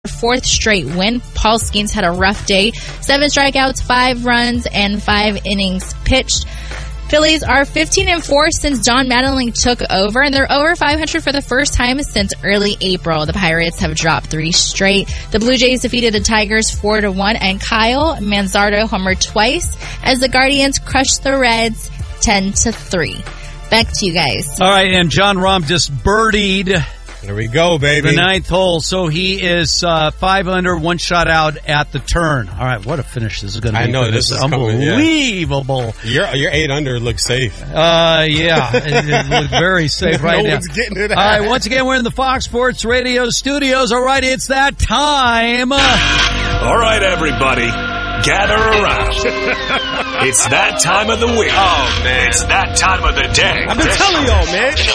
fourth straight win. Paul Skeens had a rough day. 7 strikeouts, 5 runs, and 5 innings pitched. Phillies are 15-4 since John Mattingly took over, and they're over 500 for the first time since early April. The Pirates have dropped 3 straight. The Blue Jays defeated the Tigers 4-1, and Kyle Manzardo homered twice as the Guardians crushed the Reds 10-3. Back to you guys. All right, and John Rahm just birdied. There we go, baby. The 9th hole, so he is 5 under, 1 shot out at the turn. All right, what a finish this is going to be. I know, this is unbelievable. Your 8 under looks safe. Yeah, it looks very safe right now. No one's getting it out. All right, once again, we're in the Fox Sports Radio studios. All right, it's that time. All right, everybody. Gather around. It's that time of the week. Oh, man. It's that time of the day. I've been telling y'all, man. And